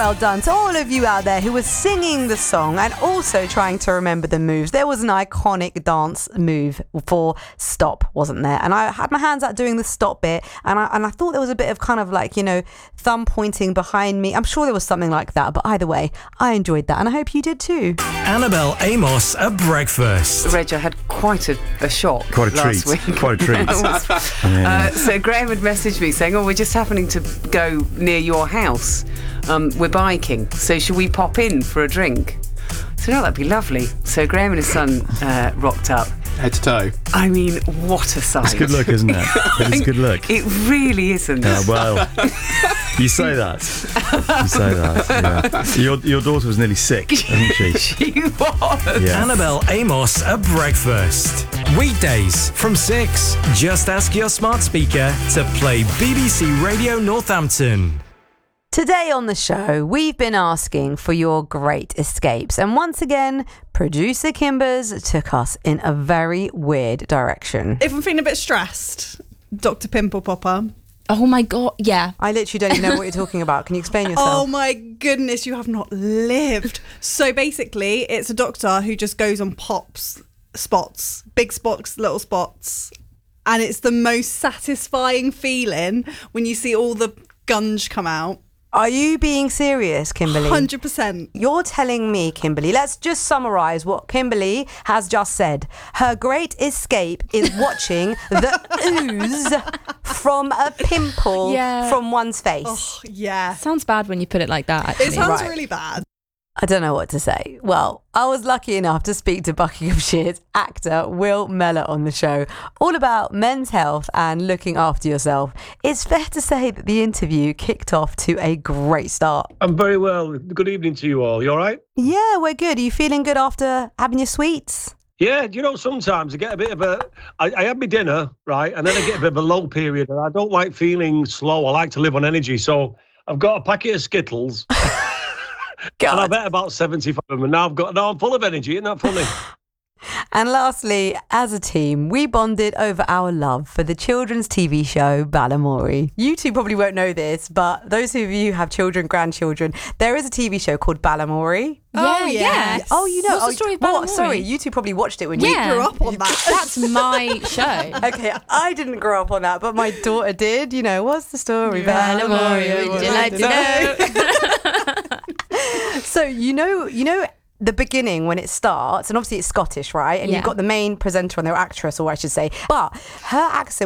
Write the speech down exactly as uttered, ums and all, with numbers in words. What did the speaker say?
Well done to all of you out there who were singing the song and also trying to remember the moves. There was an iconic dance move for Stop, wasn't there? And I had my hands out doing the stop bit, and I and I thought there was a bit of kind of like, you know, thumb pointing behind me. I'm sure there was something like that, but either way, I enjoyed that, and I hope you did too. Annabelle Amos at breakfast. Reg, I had quite a, a shock Quite a last treat. week. Quite a treat. uh, so Graham had messaged me saying, oh, we're just happening to go near your house. Um, we're biking, so should we pop in for a drink? So no, that'd be lovely. So Graham and his son uh, rocked up. Head to toe. I mean, what a sight. It's good look, isn't it? It is good look. It really isn't. Yeah, well, you say that. You say that, yeah. Your, your daughter was nearly sick, wasn't she? She was. Yeah. Annabelle Amos at breakfast. Weekdays from six. Just ask your smart speaker to play B B C Radio Northampton. Today on the show, we've been asking for your great escapes. And once again, producer Kimbers took us in a very weird direction. If I'm feeling a bit stressed, Doctor Pimple Popper. Oh my God, yeah. I literally don't even know what you're talking about. Can you explain yourself? Oh my goodness, you have not lived. So basically, it's a doctor who just goes on pops, spots, big spots, little spots. And it's the most satisfying feeling when you see all the gunge come out. Are you being serious, Kimberly? one hundred percent. You're telling me, Kimberly, let's just summarise what Kimberly has just said. Her great escape is watching the ooze from a pimple Yeah. from one's face. Oh, yeah. Sounds bad when you put it like that, actually. It sounds Right. really bad. I don't know what to say. Well, I was lucky enough to speak to Buckinghamshire's actor Will Mellor on the show, all about men's health and looking after yourself. It's fair to say that the interview kicked off to a great start. I'm very well. Good evening to you all. You all right? Yeah, we're good. Are you feeling good after having your sweets? Yeah, you know, sometimes I get a bit of a... I, I have my dinner, right, and then I get a bit of a low period, and I don't like feeling slow. I like to live on energy, so I've got a packet of Skittles... God. And I bet about seventy-five of them, and now I've got now I'm full of energy. Isn't that funny? And lastly, as a team, we bonded over our love for the children's T V show Balamory. You two probably won't know this, but those of you who have children, grandchildren, there is a T V show called Balamory. Yeah, Oh, yeah. yes. Oh, you know. What's the oh, story of what? Balamory? Sorry, you two probably watched it when you Yeah. Grew up on that. That's my show. Okay, I didn't grow up on that, but my daughter did. You know, what's the story? Balamory, would you like to know? So you know, you know the beginning when it starts, and obviously it's Scottish, right? And Yeah. you've got the main presenter and their actress, or I should say, but her accent